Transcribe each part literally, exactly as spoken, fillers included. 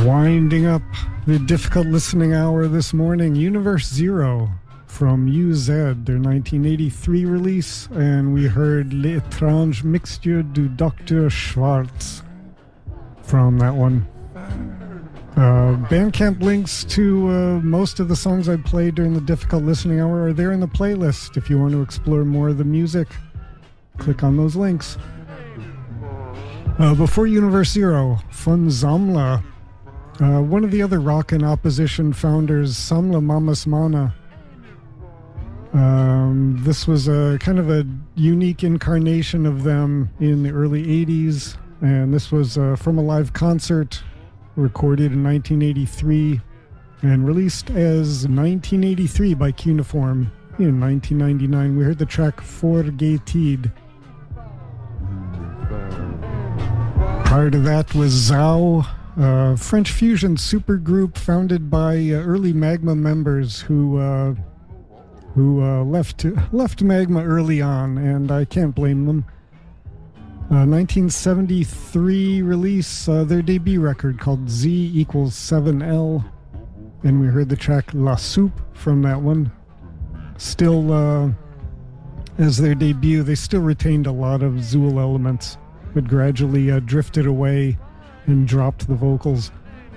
Winding up the difficult listening hour this morning, Universe Zero from U Z, their nineteen eighty-three release, and we heard L'Étrange Mixture du Docteur Schwartz from that one. Uh, Bandcamp links to uh, most of the songs I played during the difficult listening hour are there in the playlist. If you want to explore more of the music, click on those links. Uh, before Universe Zero, Von Samla. Uh, one of the other rock and opposition founders, Samla Mamas Mana. Um, this was a kind of a unique incarnation of them in the early eighties, and this was uh, from a live concert recorded in nineteen eighty-three and released as nineteen eighty-three by Cuneiform in nineteen ninety-nine. We heard the track Forgetid. Prior to that was Zao, a French fusion supergroup founded by uh, early Magma members who uh, who uh, left left Magma early on, and I can't blame them. Uh, nineteen seventy-three release, uh, their debut record called Z equals seven L, and we heard the track La Soupe from that one. Still, uh, as their debut, they still retained a lot of Zool elements, but gradually uh, drifted away and dropped the vocals.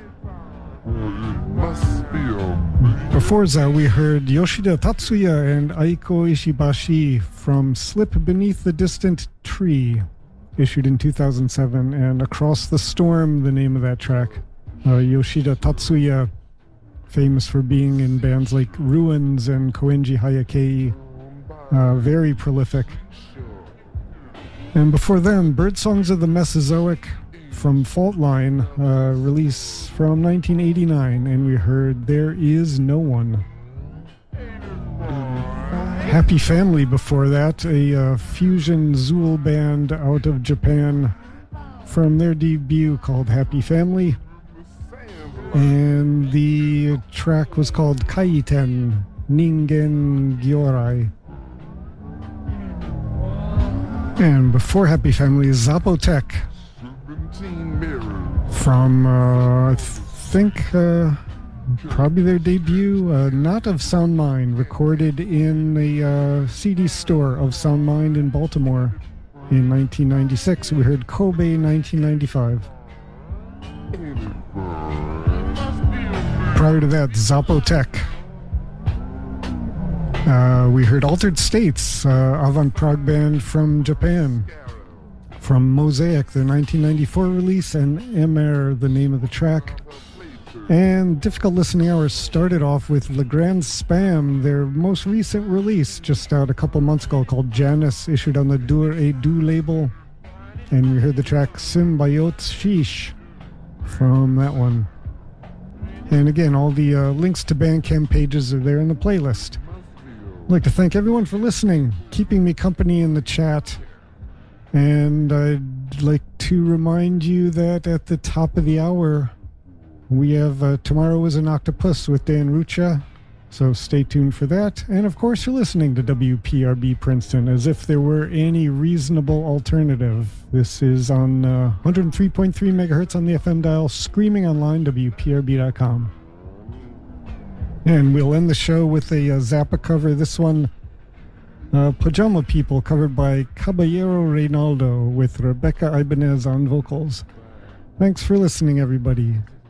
Before that, we heard Yoshida Tatsuya and Aiko Ishibashi from Slip Beneath the Distant Tree, issued in two thousand seven, and Across the Storm, the name of that track. Uh, Yoshida Tatsuya, famous for being in bands like Ruins and Koenji Hayakei, uh, very prolific. And before them, Birdsongs of the Mesozoic from Faultline, uh, release from nineteen eighty-nine, and we heard There Is No One. Happy Family before that, a uh, fusion Zool band out of Japan from their debut called Happy Family. And the track was called Kaiten Ningen Gyorai. And before Happy Family is Zapotec from, uh, I think, uh, probably their debut, uh, Not of Sound Mind, recorded in the uh, C D store of Sound Mind in Baltimore in nineteen ninety-six. We heard Kobe nineteen ninety-five. Prior to that, Zapotec. Uh, we heard Altered States, uh, avant-prog band from Japan, from Mosaic, their nineteen ninety-four release, and Emer, the name of the track. And Difficult Listening Hours started off with Le Grand Spam, their most recent release, just out a couple months ago, called Janus, issued on the Dur et Du label. And we heard the track Symbiote Shish from that one. And again, all the uh, links to Bandcamp pages are there in the playlist. I'd like to thank everyone for listening, keeping me company in the chat. And I'd like to remind you that at the top of the hour, we have uh, Tomorrow is an Octopus with Dan Rucha, so stay tuned for that. And of course, you're listening to W P R B Princeton, as if there were any reasonable alternative. This is on uh, one oh three point three megahertz on the F M dial, streaming online, W P R B dot com. And we'll end the show with a uh, Zappa cover. This one, uh, Pajama People, covered by Caballero Reynaldo with Rebecca Ibanez on vocals. Thanks for listening, everybody.